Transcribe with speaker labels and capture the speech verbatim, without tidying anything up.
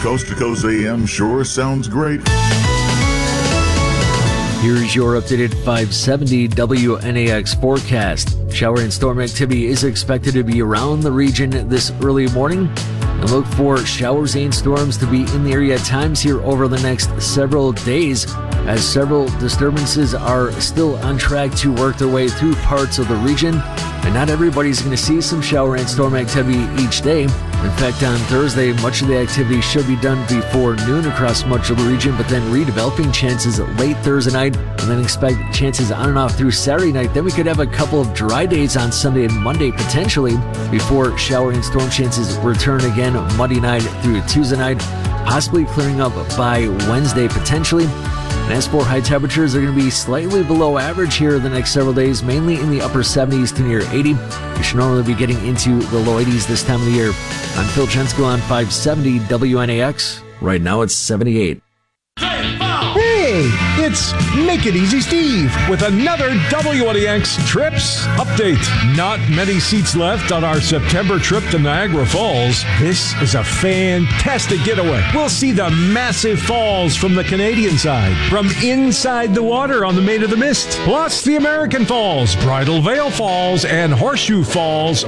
Speaker 1: Coast to Coast A M sure sounds great.
Speaker 2: Here's your updated five seventy W N A X forecast. Shower and storm activity is expected to be around the region this early morning. And look for showers and storms to be in the area at times here over the next several days, as several disturbances are still on track to work their way through parts of the region. And not everybody's going to see some shower and storm activity each day. In fact, on Thursday, much of the activity should be done before noon across much of the region, but then redeveloping chances late Thursday night, and then expect chances on and off through Saturday night. Then we could have a couple of dry days on Sunday and Monday potentially, before shower and storm chances return again Monday night through Tuesday night, possibly clearing up by Wednesday potentially. And as for high temperatures, they're going to be slightly below average here the next several days, mainly in the upper seventies to near eighty. You should normally be getting into the low eighties this time of the year. I'm Phil Chensko on five seventy W N A X. Right now it's seventy-eight.
Speaker 3: Hey, it's Make It Easy Steve with another W N A X Trips Update. Not many seats left on our September trip to Niagara Falls. This is a fantastic getaway. We'll see the massive falls from the Canadian side, from inside the water on the Maid of the Mist, plus the American Falls, Bridal Veil Falls, and Horseshoe Falls